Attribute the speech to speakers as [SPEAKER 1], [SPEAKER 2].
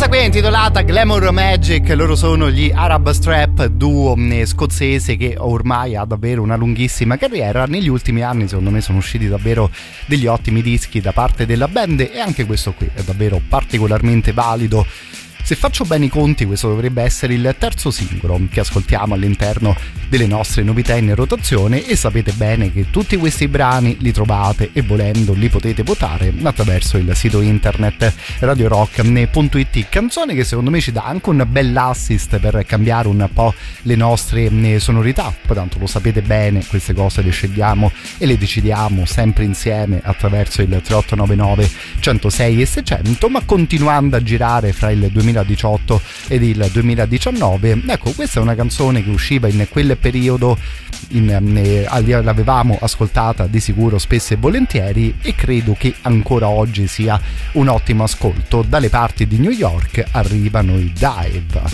[SPEAKER 1] Questa qui è intitolata Glamour Magic, loro sono gli Arab Strap, duo scozzese che ormai ha davvero una lunghissima carriera. Negli ultimi anni secondo me sono usciti davvero degli ottimi dischi da parte della band e anche questo qui è davvero particolarmente valido. Se faccio bene i conti, questo dovrebbe essere il terzo singolo che ascoltiamo all'interno delle nostre novità in rotazione e sapete bene che tutti questi brani li trovate e volendo li potete votare attraverso il sito internet radiorock.it. Canzone che secondo me ci dà anche un bell'assist per cambiare un po' le nostre sonorità. Poi tanto lo sapete bene, queste cose le scegliamo e le decidiamo sempre insieme attraverso il 3899 106 e 600, ma continuando a girare fra il 2018 ed il 2019. Ecco, questa è una canzone che usciva in quel periodo, l'avevamo ascoltata di sicuro spesso e volentieri e credo che ancora oggi sia un ottimo ascolto. Dalle parti di New York arrivano i Dive.